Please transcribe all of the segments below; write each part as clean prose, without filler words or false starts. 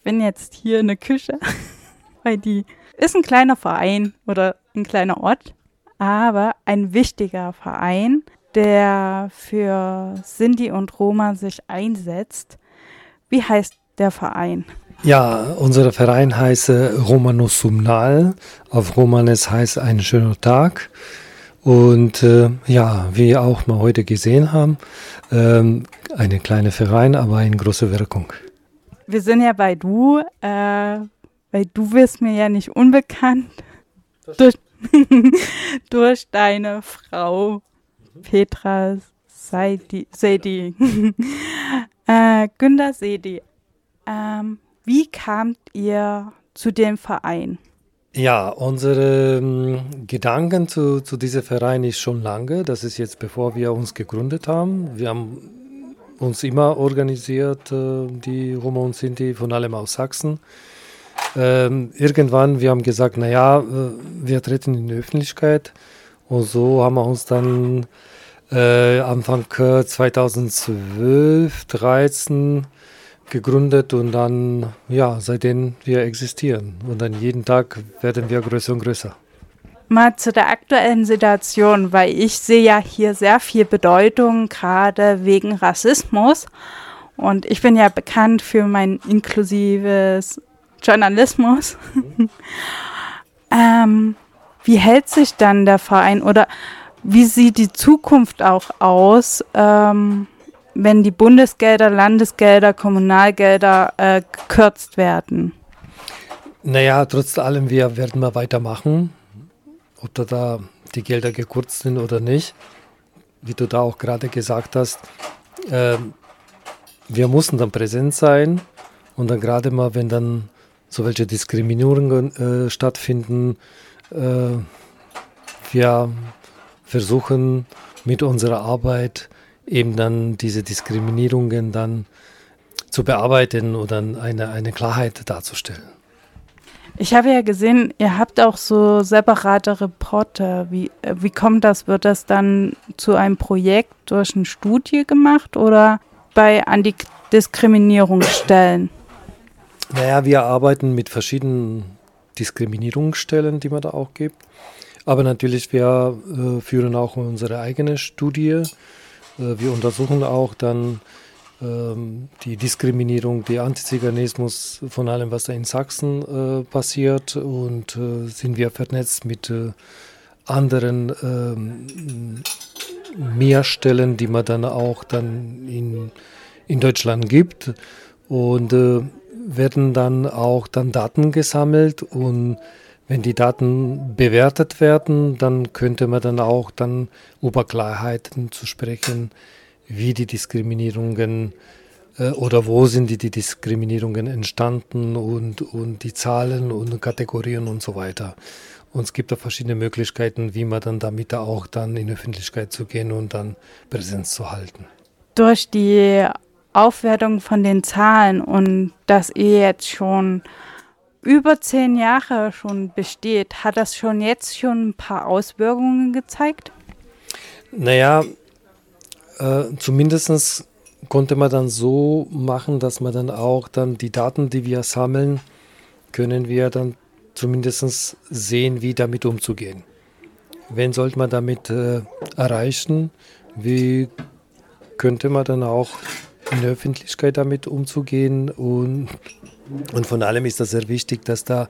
bin jetzt hier in der Küche, weil die ist ein kleiner Verein oder ein kleiner Ort, aber ein wichtiger Verein, der für Sinti und Roma sich einsetzt. Wie heißt der Verein? Ja, unser Verein heißt Romano Sumnal. Auf Romanes heißt ein schöner Tag. Und ja, wie auch mal heute gesehen haben, eine kleine Verein, aber eine große Wirkung. Wir sind ja bei du, weil du wirst mir ja nicht unbekannt durch, durch deine Frau Petra Sedi. Günther Sedi. Wie kamt ihr zu dem Verein? Ja, unsere Gedanken zu diesem Verein ist schon lange. Das ist jetzt, bevor wir uns gegründet haben. Wir haben uns immer organisiert, die Roma und Sinti, von allem aus Sachsen. Irgendwann, wir haben gesagt, naja, wir treten in die Öffentlichkeit. Und so haben wir uns dann Anfang 2012, 2013 gegründet und dann, ja, seitdem wir existieren. Und dann jeden Tag werden wir größer und größer. Mal zu der aktuellen Situation, weil ich sehe ja hier sehr viel Bedeutung, gerade wegen Rassismus. Und ich bin ja bekannt für mein inklusives Journalismus. Wie hält sich dann der Verein oder wie sieht die Zukunft auch aus, wenn die Bundesgelder, Landesgelder, Kommunalgelder gekürzt werden? Naja, trotz allem, wir werden mal weitermachen, ob da die Gelder gekürzt sind oder nicht. Wie du da auch gerade gesagt hast, wir müssen dann präsent sein und dann gerade mal, wenn dann so welche Diskriminierungen stattfinden, wir versuchen mit unserer Arbeit eben dann diese Diskriminierungen dann zu bearbeiten oder eine Klarheit darzustellen. Ich habe ja gesehen, ihr habt auch so separate Reporter. Wie kommt das? Wird das dann zu einem Projekt durch eine Studie gemacht oder bei Antidiskriminierungsstellen? Naja, wir arbeiten mit verschiedenen Diskriminierungsstellen, die man da auch gibt. Aber natürlich, wir führen auch unsere eigene Studie. Wir untersuchen auch dann die Diskriminierung, den Antiziganismus von allem, was da in Sachsen passiert und sind wir vernetzt mit anderen Mehrstellen, die man dann auch dann in Deutschland gibt und werden dann auch dann Daten gesammelt und wenn die Daten bewertet werden, dann könnte man dann auch dann über Klarheiten zu sprechen, wie die Diskriminierungen oder wo sind die Diskriminierungen entstanden und die Zahlen und Kategorien und so weiter. Und es gibt da verschiedene Möglichkeiten, wie man dann damit auch dann in die Öffentlichkeit zu gehen und dann Präsenz zu halten. Durch die Aufwertung von den Zahlen und dass ihr jetzt schon über 10 Jahre schon besteht, hat das schon jetzt schon ein paar Auswirkungen gezeigt? Naja, zumindest konnte man dann so machen, dass man dann auch dann die Daten, die wir sammeln, können wir dann zumindest sehen, wie damit umzugehen. Wen sollte man damit erreichen? Wie könnte man dann auch in der Öffentlichkeit damit umzugehen? Und von allem ist das sehr wichtig, dass da,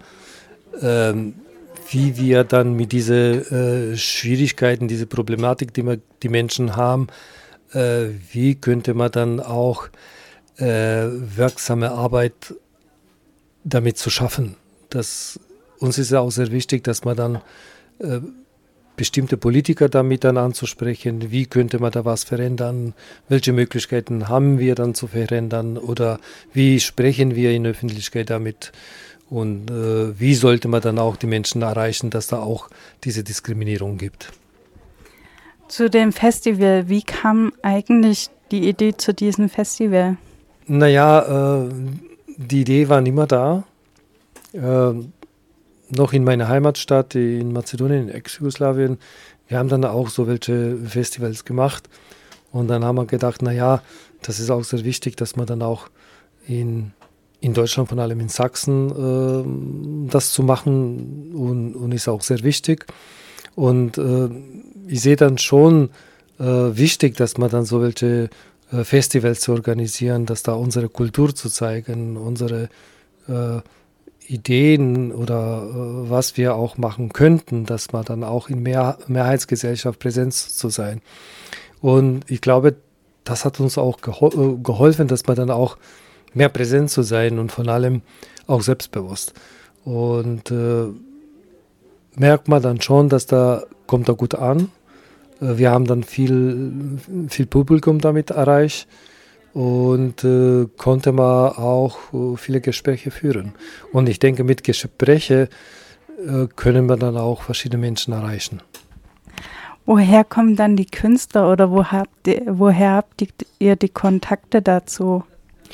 wie wir dann mit diesen Schwierigkeiten, diese Problematik, die Menschen haben, wie könnte man dann auch wirksame Arbeit damit zu schaffen. Uns ist ja auch sehr wichtig, dass man dann bestimmte Politiker damit dann anzusprechen, wie könnte man da was verändern, welche Möglichkeiten haben wir dann zu verändern oder wie sprechen wir in der Öffentlichkeit damit und wie sollte man dann auch die Menschen erreichen, dass da auch diese Diskriminierung gibt. Zu dem Festival, wie kam eigentlich die Idee zu diesem Festival? Naja, die Idee war immer da. Noch in meiner Heimatstadt in Mazedonien, in Ex-Jugoslawien, wir haben dann auch so welche Festivals gemacht und dann haben wir gedacht, naja, das ist auch sehr wichtig, dass man dann auch in in Deutschland, vor allem in Sachsen, das zu machen und ist auch sehr wichtig. Und ich sehe dann schon wichtig, dass man dann so welche Festivals zu organisieren, dass da unsere Kultur zu zeigen, unsere Ideen oder was wir auch machen könnten, dass man dann auch in Mehrheitsgesellschaft präsent zu sein. Und ich glaube, das hat uns auch geholfen, dass man dann auch mehr präsent zu sein und vor allem auch selbstbewusst. Und merkt man dann schon, dass kommt da gut an. Wir haben dann viel Publikum damit erreicht und konnte man auch viele Gespräche führen. Und ich denke, mit Gesprächen können wir dann auch verschiedene Menschen erreichen. Woher kommen dann die Künstler oder woher habt ihr die Kontakte dazu?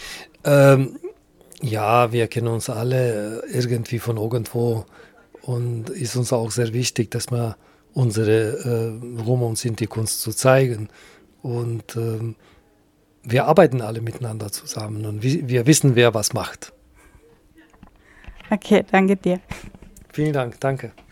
Ja, wir kennen uns alle irgendwie von irgendwo und ist uns auch sehr wichtig, dass wir unsere Roma und Sinti-Kunst zu zeigen. Und wir arbeiten alle miteinander zusammen und wir wissen, wer was macht. Okay, danke dir. Vielen Dank, danke.